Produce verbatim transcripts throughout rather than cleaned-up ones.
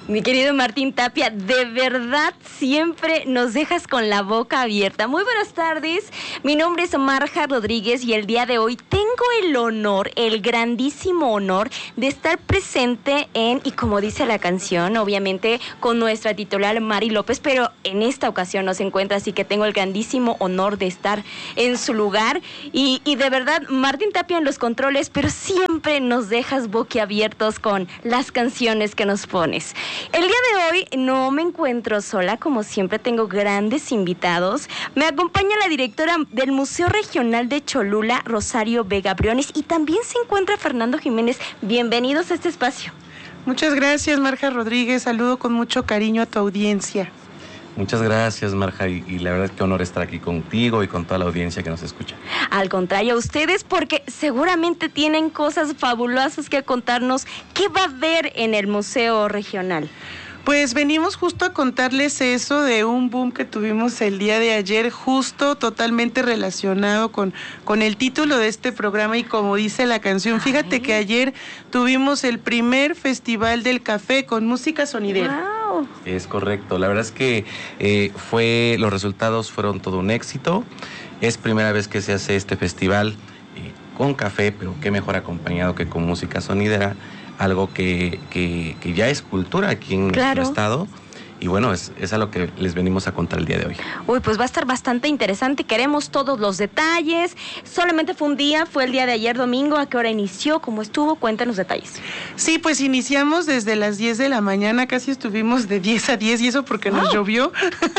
Mi querido Martín Tapia, de verdad siempre nos dejas con la boca abierta. Muy buenas tardes, mi nombre es Marja Rodríguez y el día de hoy tengo el honor, el grandísimo honor de estar presente en, y como dice la canción, obviamente con nuestra titular Mari López, pero en esta ocasión no se encuentra, así que tengo el grandísimo honor de estar en su lugar. Y, y de verdad, Martín Tapia en los controles, pero siempre nos dejas boquiabiertos con las canciones que nos pones. El día de hoy no me encuentro sola, como siempre tengo grandes invitados. Me acompaña la directora del Museo Regional de Cholula, Rosario Vega Briones, y también se encuentra Fernando Jiménez. Bienvenidos a este espacio. Muchas gracias, Marja Rodríguez. Saludo con mucho cariño a tu audiencia. Muchas gracias, Marja, y, y la verdad es que honor estar aquí contigo y con toda la audiencia que nos escucha. Al contrario, a ustedes, porque seguramente tienen cosas fabulosas que contarnos. ¿Qué va a haber en el Museo Regional? Pues venimos justo a contarles eso de un boom que tuvimos el día de ayer, justo totalmente relacionado con, con el título de este programa y como dice la canción. Fíjate Ay. que ayer tuvimos el primer Festival del Café con música sonidera. Wow. Es correcto, la verdad es que eh, fue, los resultados fueron todo un éxito. Es primera vez que se hace este festival eh, con café, pero qué mejor acompañado que con música sonidera. Algo que, que, que ya es cultura aquí en claro. nuestro estado. Y bueno, es, es a lo que les venimos a contar el día de hoy. Uy, pues va a estar bastante interesante. Queremos todos los detalles. Solamente fue un día, fue el día de ayer domingo. ¿A qué hora inició? ¿Cómo estuvo? Cuéntanos detalles. Sí, pues iniciamos desde las diez de la mañana. Casi estuvimos de diez a diez y eso porque nos oh. llovió.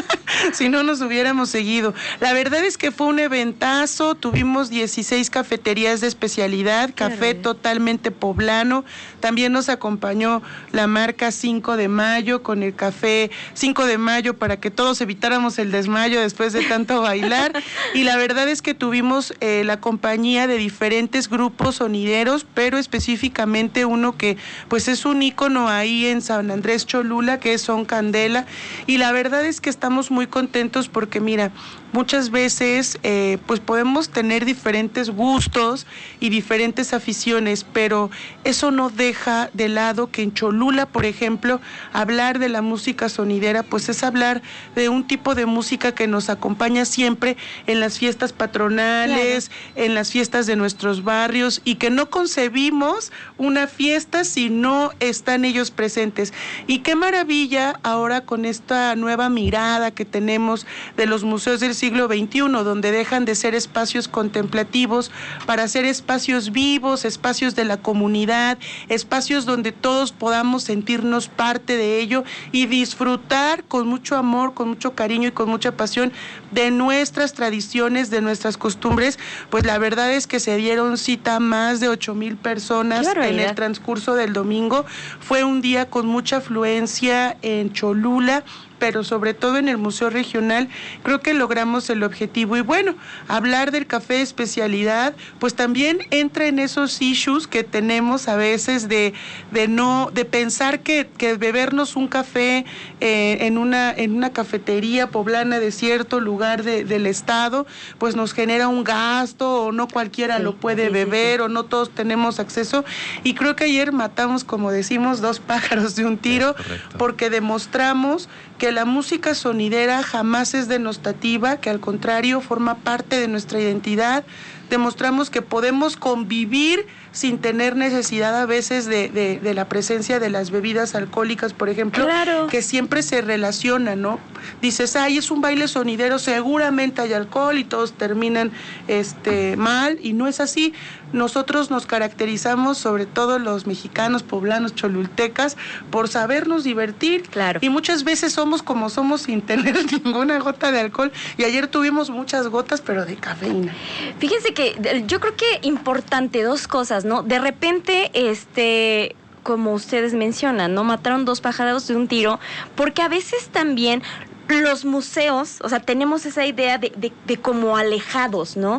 Si no, nos hubiéramos seguido. La verdad es que fue un eventazo. Tuvimos dieciséis cafeterías de especialidad. Café claro. totalmente poblano. También nos acompañó la marca cinco de mayo con el café cinco de mayo para que todos evitáramos el desmayo después de tanto bailar. Y la verdad es que tuvimos eh, la compañía de diferentes grupos sonideros, pero específicamente uno que pues es un ícono ahí en San Andrés Cholula, que es Son Candela. Y la verdad es que estamos muy contentos porque mira, muchas veces eh, pues podemos tener diferentes gustos y diferentes aficiones, pero eso no deja de lado que en Cholula, por ejemplo, hablar de la música sonidera, pues es hablar de un tipo de música que nos acompaña siempre en las fiestas patronales, claro. en las fiestas de nuestros barrios, y que no concebimos una fiesta si no están ellos presentes. Y qué maravilla ahora con esta nueva mirada que tenemos de los museos del siglo veintiuno, donde dejan de ser espacios contemplativos para ser espacios vivos, espacios de la comunidad, espacios donde todos podamos sentirnos parte de ello y disfrutar con mucho amor, con mucho cariño y con mucha pasión de nuestras tradiciones, de nuestras costumbres. Pues la verdad es que se dieron cita más de ocho mil personas en el transcurso del domingo. Fue un día con mucha afluencia en Cholula, pero sobre todo en el Museo Regional. Creo que logramos el objetivo. Y bueno, hablar del café de especialidad, pues también entra en esos issues que tenemos a veces de, de no, de pensar que, que bebernos un café eh, en una, en una cafetería poblana de cierto lugar de, del estado, pues nos genera un gasto, o no cualquiera sí, lo puede sí, beber, sí, sí. o no todos tenemos acceso. Y creo que ayer matamos, como decimos, dos pájaros de un tiro, porque demostramos que la música sonidera jamás es denostativa, que al contrario forma parte de nuestra identidad. Demostramos que podemos convivir sin tener necesidad a veces de, de, de la presencia de las bebidas alcohólicas, por ejemplo, claro. que siempre se relacionan, ¿no? Dices, ay, es un baile sonidero, seguramente hay alcohol y todos terminan este, mal, y no es así. Nosotros nos caracterizamos, sobre todo los mexicanos, poblanos, cholultecas, por sabernos divertir. Claro. Y muchas veces somos como somos sin tener ninguna gota de alcohol. Y ayer tuvimos muchas gotas, pero de cafeína. Fíjense que yo creo que importante, dos cosas, ¿no? De repente, este... como ustedes mencionan, ¿no? Mataron dos pájaros de un tiro, porque a veces también los museos, o sea, tenemos esa idea de, de, de como alejados, ¿no?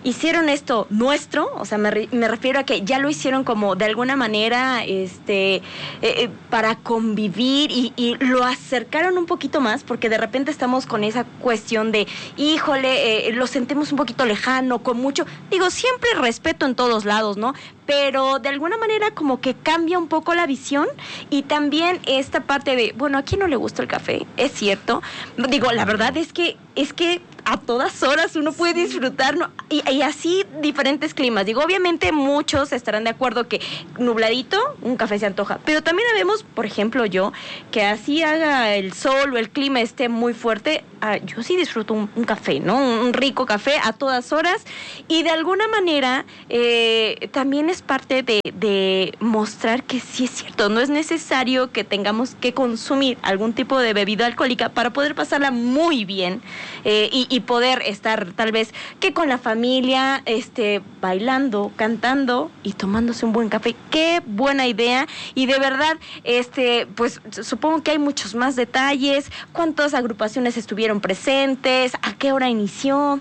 hicieron esto nuestro, o sea, me, re, me refiero a que ya lo hicieron como de alguna manera este, eh, eh, para convivir y, y lo acercaron un poquito más, porque de repente estamos con esa cuestión de, híjole, eh, lo sentimos un poquito lejano, con mucho, digo, siempre respeto en todos lados, ¿no? Pero de alguna manera como que cambia un poco la visión y también esta parte de, bueno, ¿a quién no le gusta el café? Es cierto. Digo, la verdad es que, es que a todas horas uno puede disfrutar, ¿no? y, y así diferentes climas. Digo, obviamente muchos estarán de acuerdo que nubladito, un café se antoja, pero también vemos, por ejemplo yo, que así haga el sol o el clima esté muy fuerte, ah, yo sí disfruto un, un café, ¿no? Un, un rico café a todas horas y de alguna manera eh, también es parte de, de mostrar que sí es cierto, no es necesario que tengamos que consumir algún tipo de bebida alcohólica para poder pasarla muy bien eh, y, y poder estar tal vez que con la familia, este, bailando, cantando y tomándose un buen café. Qué buena idea y de verdad, este, pues supongo que hay muchos más detalles, cuántas agrupaciones estuvieron presentes, a qué hora inició.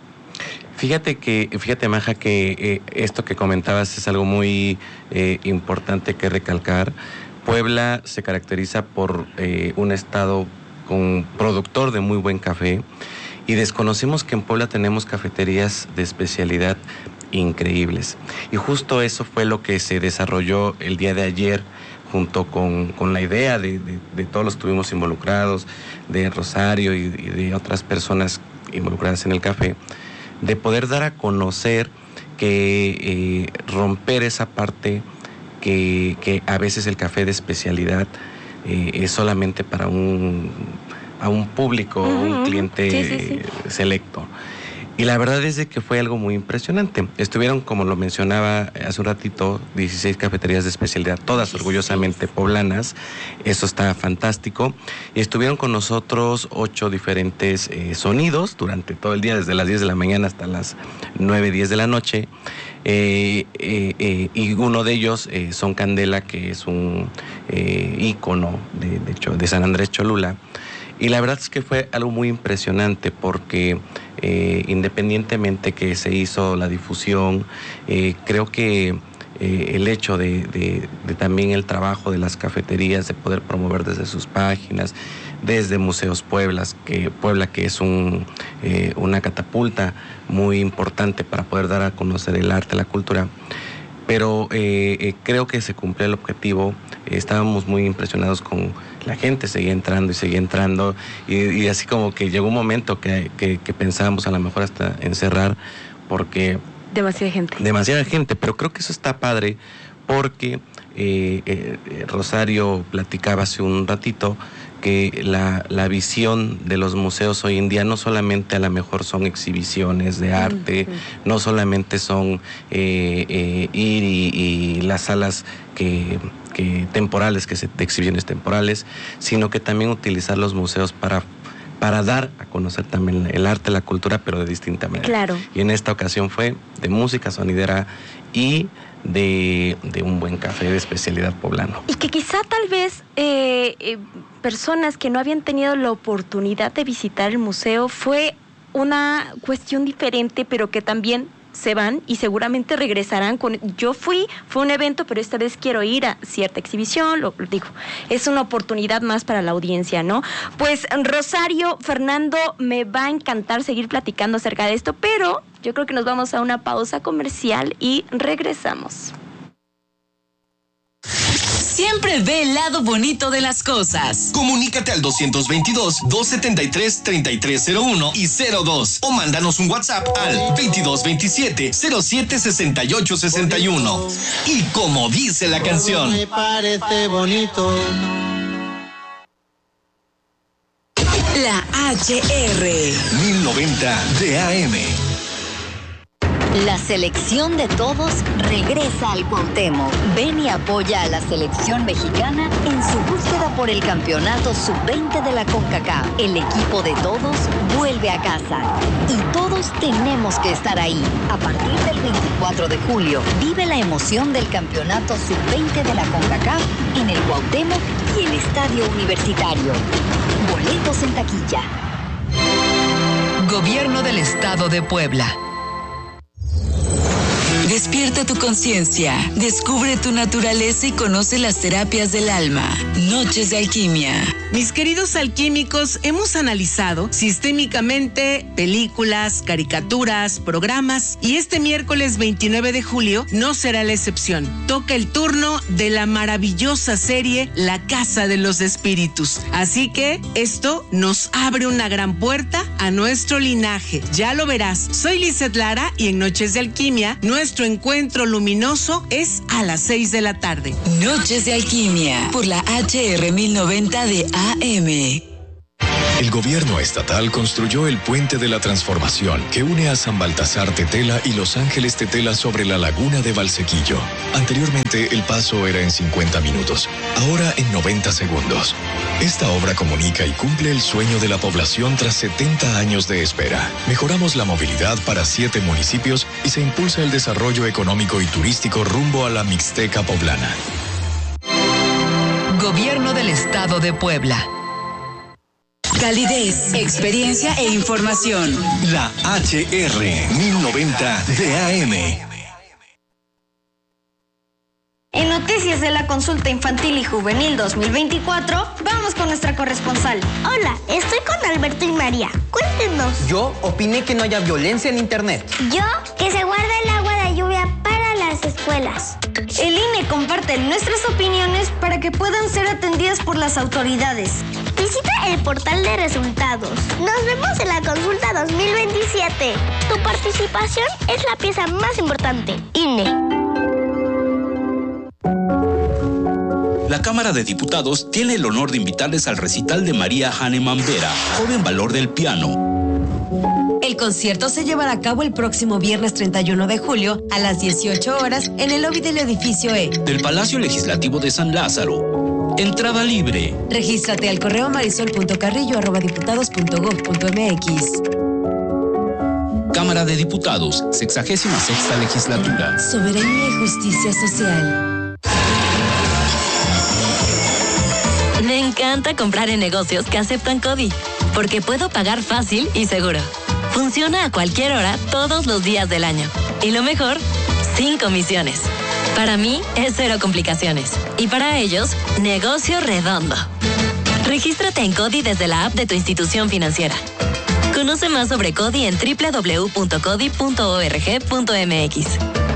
Fíjate que, fíjate Maja, que eh, esto que comentabas es algo muy eh, importante que recalcar. Puebla se caracteriza por eh, un estado con productor de muy buen café y desconocemos que en Puebla tenemos cafeterías de especialidad increíbles. Y justo eso fue lo que se desarrolló el día de ayer junto con, con la idea de, de, de todos los que estuvimos involucrados, de Rosario y, y de otras personas involucradas en el café, de poder dar a conocer que eh, romper esa parte que, que a veces el café de especialidad eh, es solamente para un, a un público, uh-huh. un cliente sí, sí, sí. selecto. Y la verdad es de que fue algo muy impresionante. Estuvieron, como lo mencionaba hace un ratito, dieciséis cafeterías de especialidad, todas orgullosamente poblanas. Eso está fantástico. Y estuvieron con nosotros ocho diferentes eh, sonidos durante todo el día, desde las diez de la mañana hasta las nueve, diez de la noche. Eh, eh, eh, y uno de ellos eh, Son Candela, que es un eh, ícono de, de, hecho, de San Andrés Cholula. Y la verdad es que fue algo muy impresionante porque eh, independientemente que se hizo la difusión, eh, creo que eh, el hecho de, de, de también el trabajo de las cafeterías, de poder promover desde sus páginas, desde Museos Pueblas, que Puebla, que es un, eh, una catapulta muy importante para poder dar a conocer el arte, la cultura. Pero eh, eh, creo que se cumplió el objetivo. Eh, estábamos muy impresionados con la gente, seguía entrando y seguía entrando y, y así como que llegó un momento que, que, que pensábamos a lo mejor hasta encerrar porque... Demasiada gente. Demasiada gente, pero creo que eso está padre porque eh, eh, Rosario platicaba hace un ratito que la, la visión de los museos hoy en día no solamente a lo mejor son exhibiciones de arte, uh-huh. no solamente son eh, eh, ir y, y las salas que, que temporales, que se, de exhibiciones temporales, sino que también utilizar los museos para, para dar a conocer también el arte, la cultura, pero de distinta manera. Claro. Y en esta ocasión fue de música sonidera y de, de un buen café de especialidad poblano. Y que quizá tal vez eh, eh, personas que no habían tenido la oportunidad de visitar el museo fue una cuestión diferente, pero que también se van y seguramente regresarán con... Yo fui, fue un evento, pero esta vez quiero ir a cierta exhibición, lo digo, es una oportunidad más para la audiencia, ¿no? Pues Rosario, Fernando, me va a encantar seguir platicando acerca de esto, pero yo creo que nos vamos a una pausa comercial y regresamos. Siempre ve el lado bonito de las cosas. Comunícate al doscientos veintidós, doscientos setenta y tres, treinta y tres cero uno y cero dos o mándanos un WhatsApp al veintidós veintisiete, cero siete sesenta y ocho sesenta y uno. Y como dice la canción, me parece bonito. La H R mil noventa de A M. La selección de todos regresa al Cuauhtémoc. Ven y apoya a la selección mexicana en su búsqueda por el campeonato sub veinte de la CONCACAF. El equipo de todos vuelve a casa y todos tenemos que estar ahí. A partir del veinticuatro de julio, vive la emoción del campeonato sub veinte de la CONCACAF en el Cuauhtémoc y el Estadio Universitario. Boletos en taquilla. Gobierno del Estado de Puebla. Despierta tu conciencia, descubre tu naturaleza y conoce las terapias del alma. Noches de Alquimia. Mis queridos alquímicos, hemos analizado sistémicamente películas, caricaturas, programas y este miércoles veintinueve de julio no será la excepción. Toca el turno de la maravillosa serie La Casa de los Espíritus. Así que esto nos abre una gran puerta a nuestro linaje. Ya lo verás. Soy Lizeth Lara y en Noches de Alquimia nuestro encuentro luminoso es a las seis de la tarde. Noches de Alquimia por la H R mil noventa de A M. El gobierno estatal construyó el Puente de la Transformación que une a San Baltasar Tetela y Los Ángeles Tetela sobre la laguna de Valsequillo. Anteriormente el paso era en cincuenta minutos, ahora en noventa segundos. Esta obra comunica y cumple el sueño de la población tras setenta años de espera. Mejoramos la movilidad para siete municipios y se impulsa el desarrollo económico y turístico rumbo a la Mixteca poblana. Gobierno del Estado de Puebla. Calidez, experiencia e información. La H R mil noventa de A M. En Noticias de la Consulta Infantil y Juvenil dos mil veinticuatro, vamos con nuestra corresponsal. Hola, estoy con Alberto y María. Cuéntenos. Yo opiné que no haya violencia en Internet. Yo, que se guarda el agua de lluvia para las escuelas. El I N E comparte nuestras opiniones para que puedan ser atendidas por las autoridades. Visita el portal de resultados. Nos vemos en la consulta dos mil veintisiete. Tu participación es la pieza más importante. I N E. La Cámara de Diputados tiene el honor de invitarles al recital de María Hahnemann Vera, joven valor del piano. El concierto se llevará a cabo el próximo viernes treinta y uno de julio a las dieciocho horas en el lobby del edificio E. Del Palacio Legislativo de San Lázaro. Entrada libre. Regístrate al correo marisol punto carrillo arroba diputados punto gob punto mx. Cámara de Diputados, sexagésima sexta legislatura. Soberanía y justicia social. Me encanta comprar en negocios que aceptan CODI, porque puedo pagar fácil y seguro. Funciona a cualquier hora, todos los días del año. Y lo mejor, sin comisiones. Para mí, es cero complicaciones. Y para ellos, negocio redondo. Regístrate en CODI desde la app de tu institución financiera. Conoce más sobre CODI en doble u doble u doble u punto codi punto org punto mx.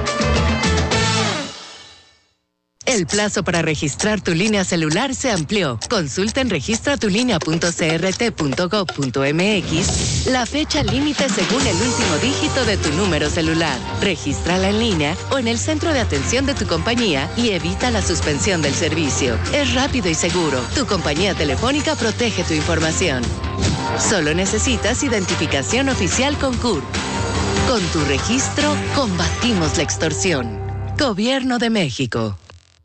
El plazo para registrar tu línea celular se amplió. Consulta en registra tu línea punto c r t punto gob punto mx la fecha límite según el último dígito de tu número celular. Regístrala en línea o en el centro de atención de tu compañía y evita la suspensión del servicio. Es rápido y seguro. Tu compañía telefónica protege tu información. Solo necesitas identificación oficial con C U R. Con tu registro, combatimos la extorsión. Gobierno de México.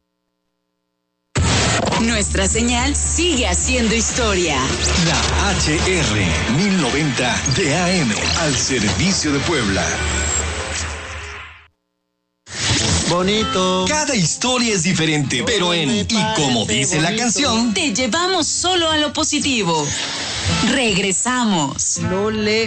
Nuestra señal sigue haciendo historia. La H R mil noventa de A M al servicio de Puebla. Bonito. Cada historia es diferente, pero en Y como dice la canción, te llevamos solo a lo positivo. Regresamos. No le